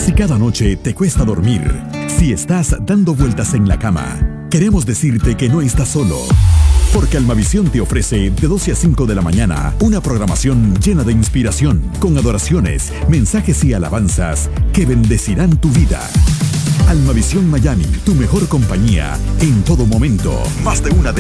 Si cada noche te cuesta dormir, si estás dando vueltas en la cama, queremos decirte que no estás solo. Porque Almavisión te ofrece de 12 a 5 de la mañana una programación llena de inspiración, con adoraciones, mensajes y alabanzas que bendecirán tu vida. Almavisión Miami, tu mejor compañía en todo momento. Más de una década